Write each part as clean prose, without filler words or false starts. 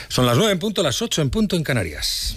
Son las 9 en punto, las 8 en punto en Canarias.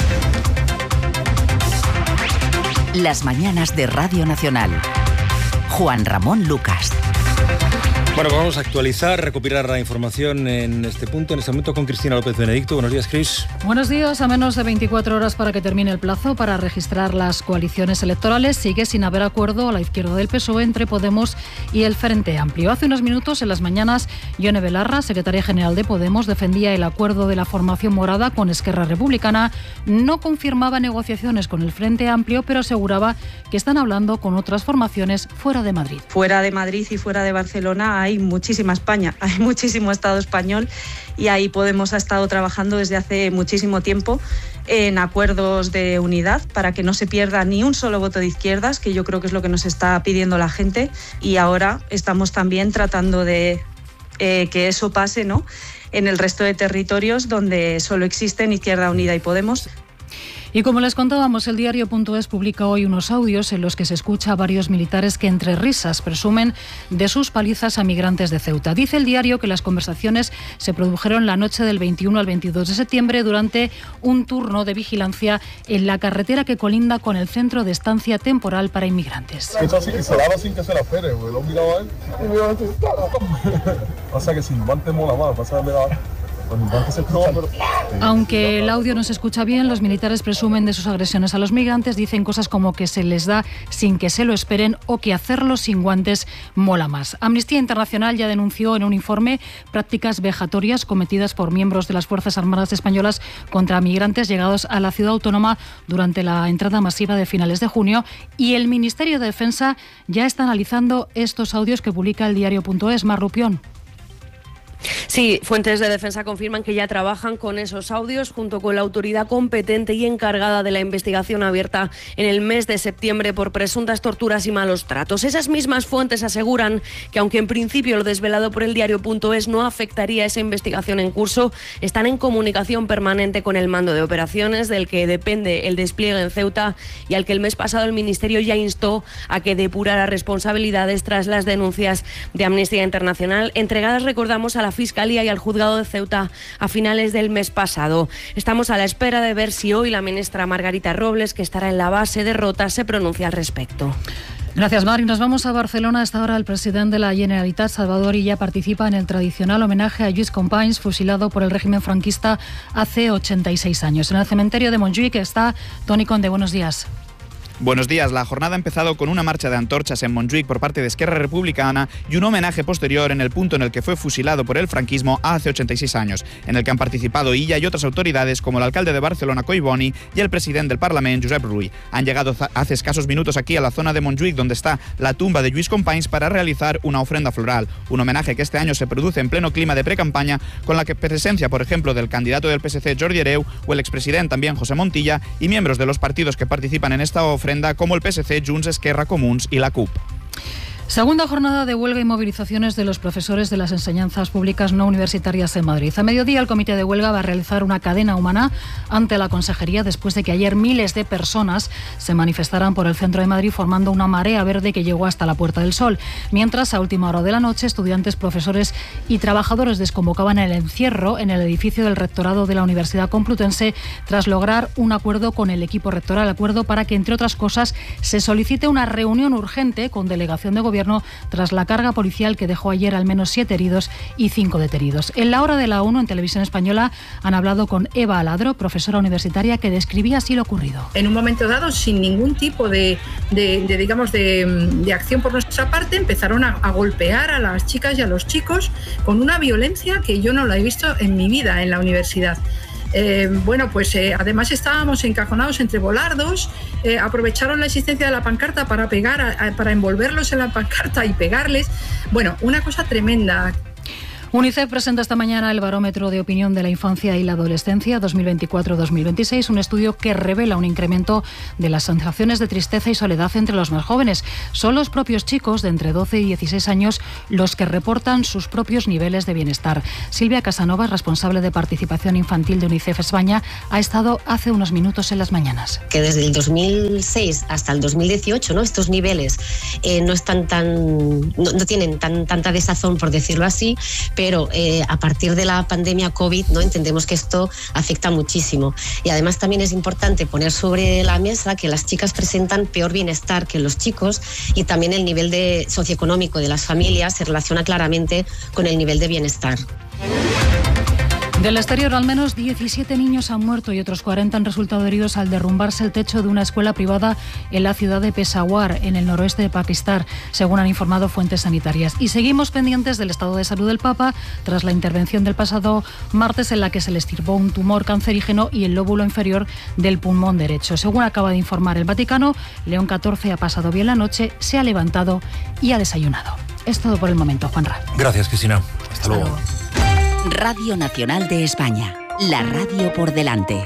Las mañanas de Radio Nacional. Juan Ramón Lucas. Bueno, vamos a actualizar, recopilar la información en este momento con Cristina López Benedicto. Buenos días, Cris. Buenos días. A menos de 24 horas para que termine el plazo para registrar las coaliciones electorales, sigue sin haber acuerdo a la izquierda del PSOE entre Podemos y el Frente Amplio. Hace unos minutos, en las mañanas, Ione Belarra, secretaria general de Podemos, defendía el acuerdo de la formación morada con Esquerra Republicana. No confirmaba negociaciones con el Frente Amplio, pero aseguraba que están hablando con otras formaciones fuera de Madrid. Fuera de Madrid y fuera de Barcelona hay muchísima España, hay muchísimo Estado español y ahí Podemos ha estado trabajando desde hace muchísimo tiempo en acuerdos de unidad para que no se pierda ni un solo voto de izquierdas, que yo creo que es lo que nos está pidiendo la gente, y ahora estamos también tratando de que eso pase, ¿no?, en el resto de territorios donde solo existen Izquierda Unida y Podemos. Y como les contábamos, el diario.es publica hoy unos audios en los que se escucha a varios militares que entre risas presumen de sus palizas a migrantes de Ceuta. Dice el diario que las conversaciones se produjeron la noche del 21 al 22 de septiembre durante un turno de vigilancia en la carretera que colinda con el centro de estancia temporal para inmigrantes. Eso así que se lava sin que se la espere, güey. Lo miraba a él. O sea que sin guantes mola más, pasa a mirar. Aunque el audio no se escucha bien, los militares presumen de sus agresiones a los migrantes, dicen cosas como que se les da sin que se lo esperen o que hacerlo sin guantes mola más. Amnistía Internacional ya denunció en un informe prácticas vejatorias cometidas por miembros de las Fuerzas Armadas españolas contra migrantes llegados a la ciudad autónoma durante la entrada masiva de finales de junio, y el Ministerio de Defensa ya está analizando estos audios que publica el diario.es. Mar Rupión. Sí, fuentes de defensa confirman que ya trabajan con esos audios junto con la autoridad competente y encargada de la investigación abierta en el mes de septiembre por presuntas torturas y malos tratos. Esas mismas fuentes aseguran que aunque en principio lo desvelado por el diario.es no afectaría a esa investigación en curso, están en comunicación permanente con el mando de operaciones del que depende el despliegue en Ceuta y al que el mes pasado el Ministerio ya instó a que depurara responsabilidades tras las denuncias de Amnistía Internacional entregadas, recordamos, a la Fiscalía y al Juzgado de Ceuta a finales del mes pasado. Estamos a la espera de ver si hoy la ministra Margarita Robles, que estará en la base de Rota, se pronuncia al respecto. Gracias, Mari. Nos vamos a Barcelona. A esta hora el presidente de la Generalitat, Salvador Illa, participa en el tradicional homenaje a Lluís Companys, fusilado por el régimen franquista hace 86 años. En el cementerio de Montjuïc está Toni Conde. Buenos días. Buenos días. La jornada ha empezado con una marcha de antorchas en Montjuïc por parte de Esquerra Republicana y un homenaje posterior en el punto en el que fue fusilado por el franquismo hace 86 años, en el que han participado Illa y otras autoridades como el alcalde de Barcelona, Collboni, y el presidente del Parlamento, Josep Rull. Han llegado hace escasos minutos aquí a la zona de Montjuïc, donde está la tumba de Lluís Companys, para realizar una ofrenda floral, un homenaje que este año se produce en pleno clima de precampaña, con la presencia, por ejemplo, del candidato del PSC, Jordi Hereu, o el expresidente también, José Montilla, y miembros de los partidos que participan en esta ofrenda, como el PSC, Junts, Esquerra, Comuns y la CUP. Segunda jornada de huelga y movilizaciones de los profesores de las enseñanzas públicas no universitarias en Madrid. A mediodía el comité de huelga va a realizar una cadena humana ante la Consejería después de que ayer miles de personas se manifestaran por el centro de Madrid formando una marea verde que llegó hasta la Puerta del Sol. Mientras, a última hora de la noche, estudiantes, profesores y trabajadores desconvocaban el encierro en el edificio del rectorado de la Universidad Complutense tras lograr un acuerdo con el equipo rectoral. Acuerdo para que, entre otras cosas, se solicite una reunión urgente con delegación de gobierno tras la carga policial que dejó ayer al menos 7 heridos y 5 detenidos. En la hora de la 1, en Televisión Española, han hablado con Eva Aladro, profesora universitaria, que describía así lo ocurrido. En un momento dado, sin ningún tipo de acción por nuestra parte, empezaron a golpear a las chicas y a los chicos con una violencia que yo no la he visto en mi vida en la universidad. Además estábamos encajonados entre volardos, aprovecharon la existencia de la pancarta para para envolverlos en la pancarta y pegarles. Bueno, una cosa tremenda. UNICEF presenta esta mañana el Barómetro de Opinión de la Infancia y la Adolescencia 2024-2026, un estudio que revela un incremento de las sensaciones de tristeza y soledad entre los más jóvenes. Son los propios chicos de entre 12 y 16 años los que reportan sus propios niveles de bienestar. Silvia Casanova, responsable de participación infantil de UNICEF España, ha estado hace unos minutos en las mañanas. Que desde el 2006 hasta el 2018, ¿no?, estos niveles no están no tienen tanta desazón, por decirlo así, pero a partir de la pandemia COVID, ¿no?, entendemos que esto afecta muchísimo. Y además también es importante poner sobre la mesa que las chicas presentan peor bienestar que los chicos, y también el nivel socioeconómico de las familias se relaciona claramente con el nivel de bienestar. Del exterior, al menos 17 niños han muerto y otros 40 han resultado heridos al derrumbarse el techo de una escuela privada en la ciudad de Peshawar, en el noroeste de Pakistán, según han informado fuentes sanitarias. Y seguimos pendientes del estado de salud del Papa tras la intervención del pasado martes en la que se le extirpó un tumor cancerígeno y el lóbulo inferior del pulmón derecho. Según acaba de informar el Vaticano, León XIV ha pasado bien la noche, se ha levantado y ha desayunado. Es todo por el momento, Juanra. Gracias, Cristina. Hasta luego. Radio Nacional de España, la radio por delante.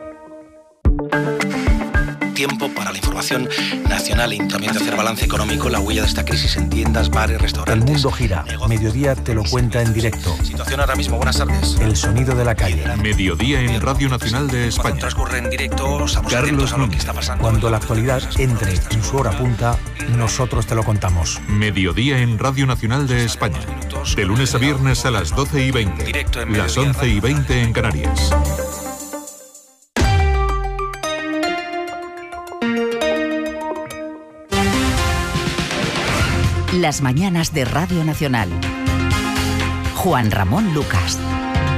Tiempo para la información nacional y también de hacer balance económico, la huella de esta crisis en tiendas, bares, restaurantes. El mundo gira. Mediodía te lo cuenta en directo. Situación ahora mismo, buenas tardes. El sonido de la calle. Mediodía en Radio Nacional de España. Cuando transcurre en directo, estamos atentos a lo que está pasando. Cuando la actualidad entre en su hora punta, nosotros te lo contamos. Mediodía en Radio Nacional de España. De lunes a viernes a las 12:20. Las 11:20 en Canarias. Las mañanas de Radio Nacional. Juan Ramón Lucas.